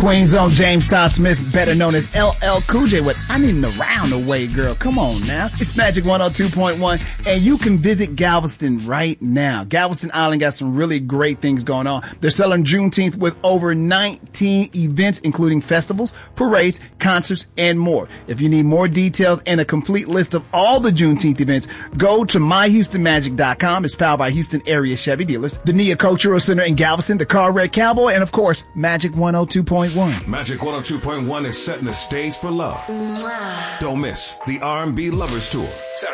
Queen's own James Todd Smith, better known as LL Cool J with I Need an Around the Way, girl. Come on now. It's Magic 102.1, and you can visit Galveston right now. Galveston Island got some really great things going on. They're celebrating Juneteenth with over 19 events, including festivals, parades, concerts, and more. If you need more details and a complete list of all the Juneteenth events, go to myhoustonmagic.com. It's powered by Houston area Chevy dealers, the Nia Cultural Center in Galveston, the Car Red Cowboy, and of course, Magic 102.1. Magic 102.1 is setting the stage for love. Don't miss the R&B Lovers Tour.